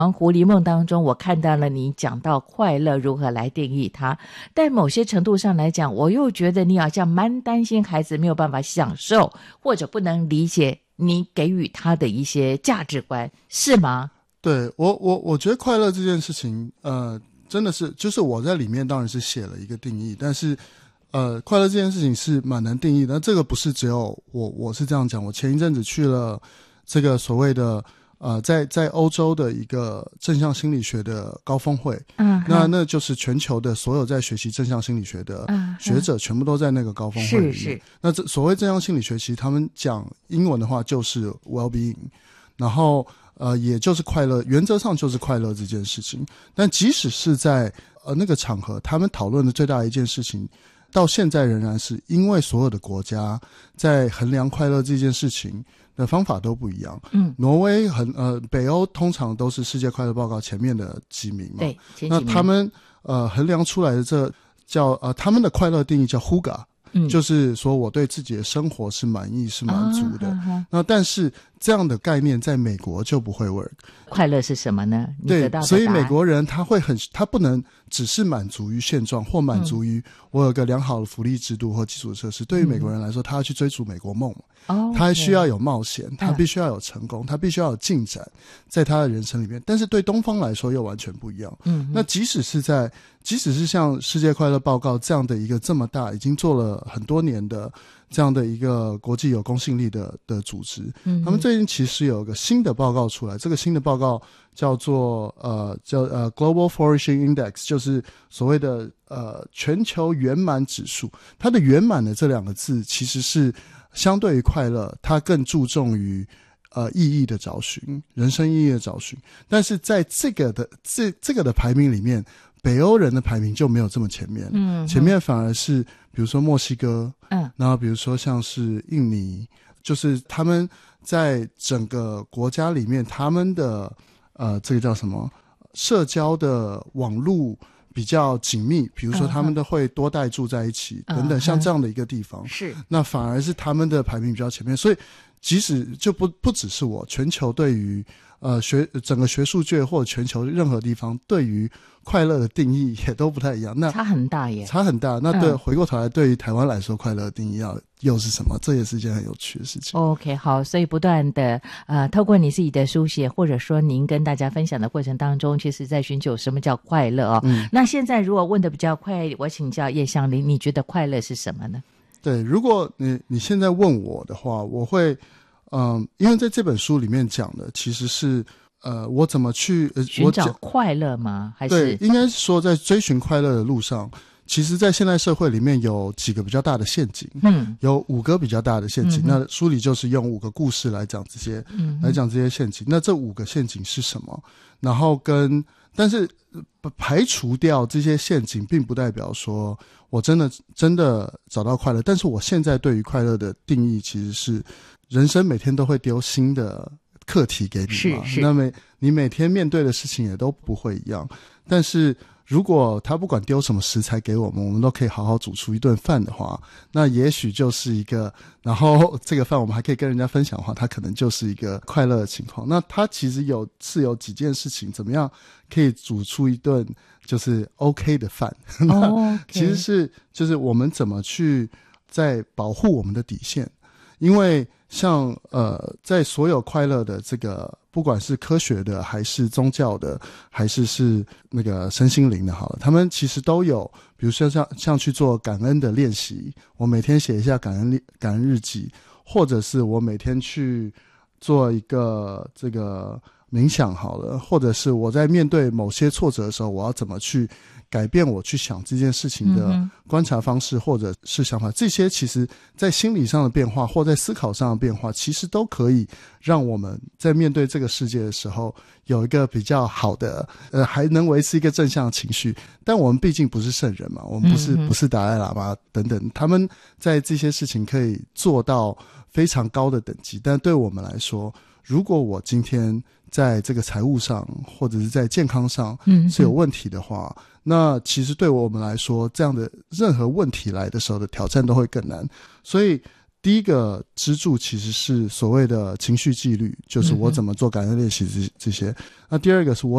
狐狸梦当中我看到了你讲到快乐如何来定义它，但某些程度上来讲，我又觉得你好像蛮担心孩子没有办法享受，或者不能理解你给予他的一些价值观，是吗？ 对，我觉得快乐这件事情真的是，就是我在里面当然是写了一个定义，但是快乐这件事情是蛮难定义的。这个不是只有我是这样讲，我前一阵子去了这个所谓的在欧洲的一个正向心理学的高峰会，那就是全球的所有在学习正向心理学的学者全部都在那个高峰会里面。 是那这所谓正向心理学，其实他们讲英文的话就是 well-being， 然后也就是快乐，原则上就是快乐这件事情。但即使是在那个场合，他们讨论的最大的一件事情，到现在仍然是因为所有的国家在衡量快乐这件事情的方法都不一样。挪威北欧通常都是世界快乐报告前面的几名嘛， 对，前几名。 那他们衡量出来的这叫他们的快乐定义叫 Huga，就是说我对自己的生活是满意是满足的。那但是这样的概念在美国就不会 work。 快乐是什么呢？你对， 得到的所以答案美国人他不能只是满足于现状，或满足于我有个良好的福利制度或基础设施。对于美国人来说，他要去追逐美国梦，他还需要有冒险，他必须要有成功，他必须要有进展在他的人生里面。但是对东方来说又完全不一样。那即使是像世界快乐报告这样的一个这么大，已经做了很多年的这样的一个国际有公信力的组织，他们最近其实有一个新的报告出来，这个新的报告叫做Global Flourishing Index， 就是所谓的全球圆满指数。它的圆满的这两个字其实是相对于快乐，它更注重于意义的找寻，人生意义的找寻。但是在这个的排名里面，北欧人的排名就没有这么前面，前面反而是比如说墨西哥，然后比如说像是印尼，就是他们在整个国家里面，他们的这个叫什么社交的网路比较紧密，比如说他们都会多代住在一起等等，像这样的一个地方，是那反而是他们的排名比较前面。所以即使就不只是我，全球对于整个学术界或者全球任何地方对于快乐的定义也都不太一样，那差很大耶， 差很大。那回过头来，对于台湾来说，快乐的定义又是什么？这也是一件很有趣的事情。 OK， 好，所以不断的透过你自己的书写，或者说您跟大家分享的过程当中，其实在寻求什么叫快乐哦。那现在如果问的比较快，我请教叶湘琳，你觉得快乐是什么呢？ 对，如果你现在问我的话，我会因为在这本书里面讲的其实是我怎么去寻找快乐吗？还是对，应该是说在追寻快乐的路上，其实在现代社会里面有几个比较大的陷阱，有5个比较大的陷阱。那书里就是用5个故事来讲这些陷阱。那这5个陷阱是什么？然后但是排除掉这些陷阱，并不代表说我真的找到快乐。但是我现在对于快乐的定义其实是，人生每天都会丢新的课题给你嘛，那你每天面对的事情也都不会一样。但是如果他不管丢什么食材给我们都可以好好煮出一顿饭的话，那也许就是一个，然后这个饭我们还可以跟人家分享的话，它可能就是一个快乐的情况。那它其实有几件事情，怎么样可以煮出一顿就是 OK 的饭其实就是我们怎么去在保护我们的底线。因为像在所有快乐的这个，不管是科学的还是宗教的还是那个身心灵的好了，他们其实都有，比如说像去做感恩的练习，我每天写一下感恩日记，或者是我每天去做一个这个冥想好了，或者是我在面对某些挫折的时候，我要怎么去改变我去想这件事情的观察方式或者是想法，这些其实在心理上的变化或在思考上的变化，其实都可以让我们在面对这个世界的时候有一个比较好的还能维持一个正向的情绪。但我们毕竟不是圣人嘛，我们不是达赖喇嘛等等，他们在这些事情可以做到非常高的等级。但对我们来说，如果我今天在这个财务上或者是在健康上是有问题的话，那其实对我们来说，这样的任何问题来的时候的挑战都会更难。所以第一个支柱其实是所谓的情绪纪律，就是我怎么做感恩练习这些。那第二个是我